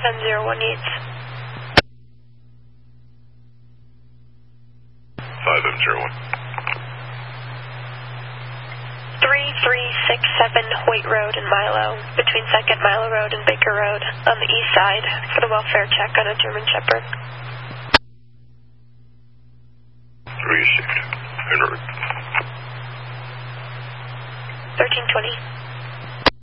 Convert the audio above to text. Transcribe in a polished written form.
5M01 needs. 5M01. 3367 Hoyt Road in Milo, between 2nd Milo Road and Baker Road, on the east side, for the welfare check on a German Shepherd. 36, en route. 1320.